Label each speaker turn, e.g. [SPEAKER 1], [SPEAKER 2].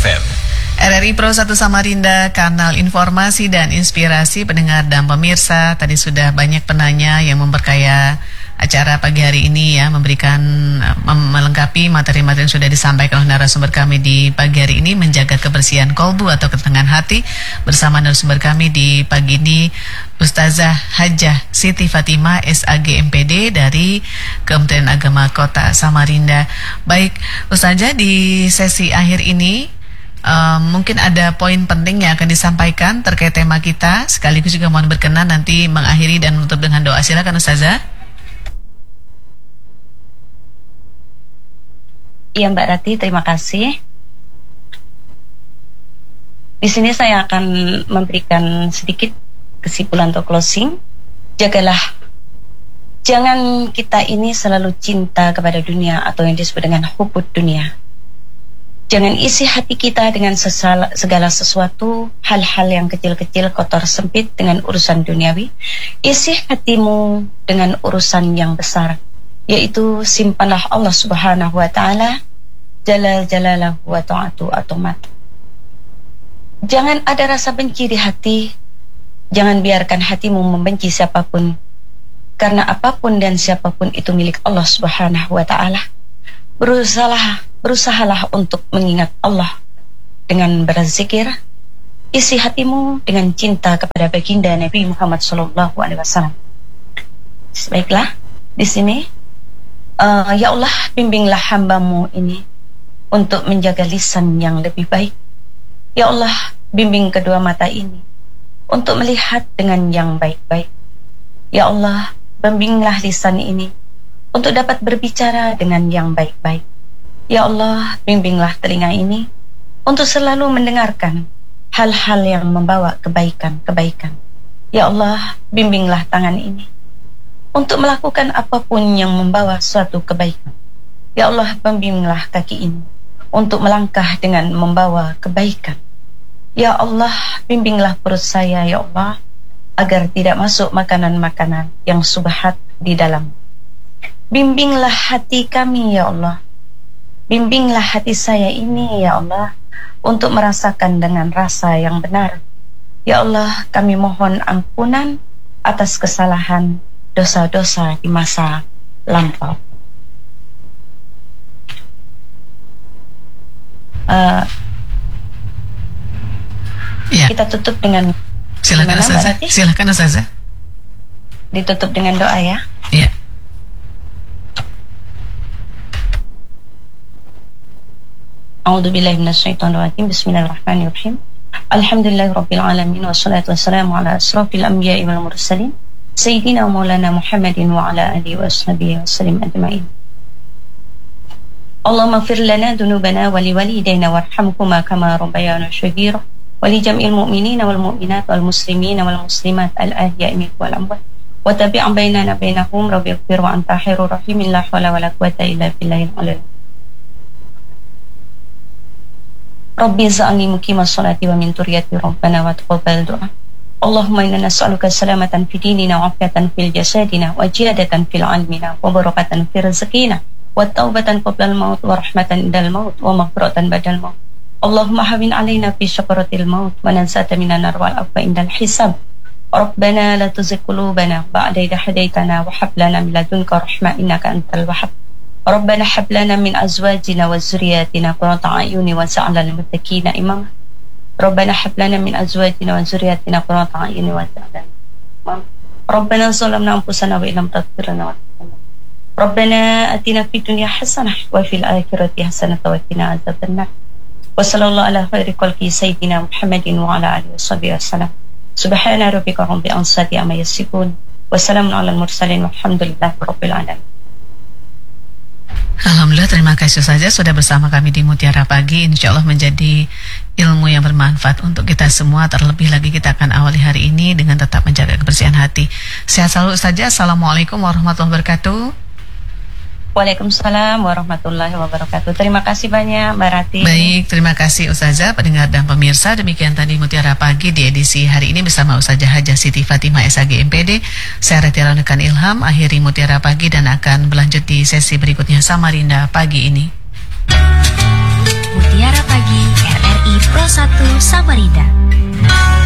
[SPEAKER 1] FM.
[SPEAKER 2] RRI Pro 1 Samarinda, kanal informasi dan inspirasi pendengar dan pemirsa. Tadi sudah banyak penanya yang memperkaya acara pagi hari ini ya, memberikan melengkapi materi-materi yang sudah disampaikan oleh narasumber kami di pagi hari ini, menjaga kebersihan kolbu atau ketenangan hati. Bersama narasumber kami di pagi ini Ustazah Hajah Siti Fatimah SAG MPD dari Kementerian Agama Kota Samarinda. Baik Ustazah, di sesi akhir ini mungkin ada poin penting yang akan disampaikan terkait tema kita, sekaligus juga mohon berkenan nanti mengakhiri dan menutup dengan doa. Silakan Ustazah.
[SPEAKER 3] Iya Mbak Rati, terima kasih. Di sini saya akan memberikan sedikit kesimpulan atau closing. Jangan kita ini selalu cinta kepada dunia atau yang disebut dengan hubud dunia. Jangan isi hati kita dengan segala sesuatu, hal-hal yang kecil-kecil, kotor, sempit dengan urusan duniawi. Isi hatimu dengan urusan yang besar, yaitu simpanlah Allah Subhanahu wa Ta'ala, Jalal Jalalahu wa ta'atu atumat. Jangan ada rasa benci di hati. Jangan biarkan hatimu membenci siapapun, karena apapun dan siapapun itu milik Allah Subhanahu wa Ta'ala. Berusahalah untuk mengingat Allah dengan berzikir. Isi hatimu dengan cinta kepada baginda Nabi Muhammad SAW. Baiklah, di sini ya Allah, bimbinglah hambamu ini untuk menjaga lisan yang lebih baik. Ya Allah, bimbing kedua mata ini untuk melihat dengan yang baik-baik. Ya Allah, bimbinglah lisan ini untuk dapat berbicara dengan yang baik-baik. Ya Allah, bimbinglah telinga ini untuk selalu mendengarkan hal-hal yang membawa kebaikan-kebaikan. Ya Allah, bimbinglah tangan ini untuk melakukan apapun yang membawa suatu kebaikan. Ya Allah, bimbinglah kaki ini untuk melangkah dengan membawa kebaikan. Ya Allah, bimbinglah perut saya, ya Allah, agar tidak masuk makanan-makanan yang subhat di dalam. Bimbinglah hati kami, ya Allah. Bimbinglah hati saya ini, ya Allah, untuk merasakan dengan rasa yang benar. Ya Allah, kami mohon ampunan atas kesalahan dosa-dosa di masa lampau.
[SPEAKER 2] Ya.
[SPEAKER 3] Kita tutup dengan
[SPEAKER 2] Silakan Ustazah.
[SPEAKER 3] Ditutup dengan doa ya.
[SPEAKER 2] Ya.
[SPEAKER 3] A'udzubillahi minasyaitonirrajim. Bismillahirrahmanirrahim. Alhamdulillahirabbil alamin wassalatu wassalamu ala asrofil anbiya'i wal mursalin sayyidina wa maulana Muhammadin wa ala alihi washabihi wasallim ajma'in. Allahumma ighfir lana dhunubana wa liwalidayna warhamhuma kama rabbayana shaghira wa li jam'il mu'minina wal mu'minat wal muslimina wal muslimat al ahya'i minhum wal amwat wa tabi' bainana bainahum rabbighfir wa anta khairur rahimin la haula wa la quwwata illa billahil aliyyil. Rabbi za'alni muqimas salati wa min dzurriyyati rabbana wa taqabbal du'a. Allahumma inna nas'aluka salamatan fi dinina wa afiyatan fil jasadina wa jihadatan fil ilmina wa barakatan fi rizqina wa taubatan qabla al-maut wa rahmatan indal maut wa maghfiratan ba'dal maut. Allahumma hawin alaina fi syakaratil maut wa nansata minan nar wal afwa indal hisab. Rabbana la tuzigh qulubana ba'da idh hadaytana wa hab lana min ladunka rahmah innaka antal wahhab. Rabbana hab lana min azwajina wa dzurriyyatina qurrata a'yuni waj'alna lil muttaqina imama. Rabbana hab lana min azwajina wa dzurriyyatina qurrata a'yuni waj'alna imama. Rabbana zalamna anfusana wa illam taghfir lana wa tarhamna. Rabbana atina fid dunya hasanah wa fil akhirati hasanah wa qina adzabannar. Wa sallallahu ala khairi khalqi sayyidina Muhammadin wa ala alihi washabihi wasallam. Subhana rabbika rabbil izzati amma yasifun wa salamun alal mursalin walhamdulillahi rabbil alamin.
[SPEAKER 2] Alhamdulillah, terima kasih saja sudah bersama kami di Mutiara Pagi. Insya Allah menjadi ilmu yang bermanfaat untuk kita semua. Terlebih lagi kita akan awali hari ini dengan tetap menjaga kebersihan hati. Sehat selalu saja. Assalamualaikum warahmatullahi wabarakatuh.
[SPEAKER 3] Waalaikumsalam warahmatullahi wabarakatuh. Terima kasih banyak Mbak Rati.
[SPEAKER 2] Baik, terima kasih Ustazah, pendengar dan pemirsa. Demikian tadi Mutiara Pagi di edisi hari ini bersama Ustazah Hajah Siti Fatimah SAG MPD. Saya Rati Raunakan Ilham, akhiri Mutiara Pagi dan akan berlanjut di sesi berikutnya Samarinda pagi ini.
[SPEAKER 4] Mutiara Pagi RRI
[SPEAKER 1] Samarinda.